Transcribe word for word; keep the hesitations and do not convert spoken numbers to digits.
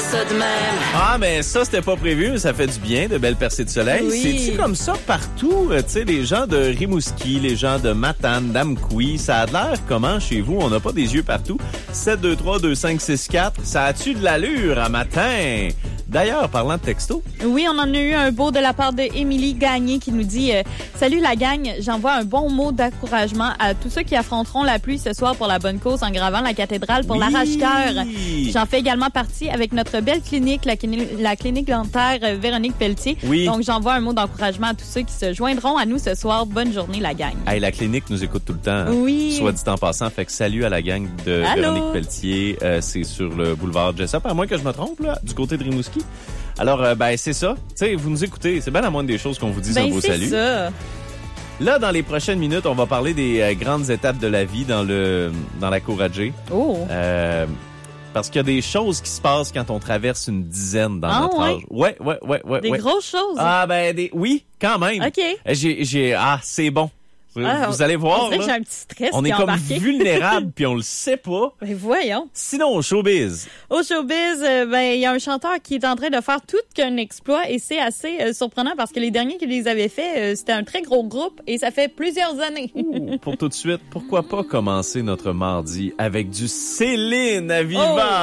ça de même. Ah, mais ça, c'était pas prévu, mais ça fait du bien, de belles percées de soleil. Oui. C'est-tu comme ça partout? Tu sais, les gens de Rimouski, les gens de Matane, d'Amqui, ça a l'air comment chez vous? On n'a pas des yeux partout. sept deux trois deux cinq six quatre, ça a-tu de l'allure à matin? D'ailleurs, parlant de texto. Oui, on en a eu un beau de la part de Émilie Gagné qui nous dit euh, « Salut la gang, j'envoie un bon mot d'encouragement à tous ceux qui affronteront la pluie ce soir pour la bonne cause en gravant la cathédrale pour Oui. l'arrache-cœur. J'en fais également partie avec notre belle clinique, la, clini- la clinique dentaire euh, Véronique Pelletier. Oui. Donc, j'envoie un mot d'encouragement à tous ceux qui se joindront à nous ce soir. Bonne journée, la gang. Hey, la clinique nous écoute tout le temps. Hein? Oui. Soit dit en passant, fait que salut à la gang de Allô? Véronique Pelletier. Euh, c'est sur le boulevard Jessup, à moins que je me trompe, là, du côté de Rimouski. Alors, euh, ben, c'est ça. Tu sais, vous nous écoutez. C'est bien la moindre des choses qu'on vous dise Ben, un beau c'est salut. ça. Là, dans les prochaines minutes, on va parler des euh, grandes étapes de la vie dans le dans la cour à J. Oh. Euh, parce qu'il y a des choses qui se passent quand on traverse une dizaine dans Ah, notre ouais? âge. Ouais, ouais, ouais, ouais. Des ouais. grosses choses. Ah, ben, des, oui, quand même. OK. J'ai, j'ai, ah, c'est bon. Vous, Ah, vous allez voir, on dirait là, que j'ai un petit stress on qui est est comme embarqué. vulnérable puis on le sait pas. Ben, voyons. Sinon, au showbiz. Au showbiz, euh, ben il y a un chanteur qui est en train de faire tout qu'un exploit et c'est assez euh, surprenant parce que les derniers qui les avaient fait, euh, c'était un très gros groupe et ça fait plusieurs années. Pour tout de suite, pourquoi pas commencer notre mardi avec du Céline à Vivant? Oh!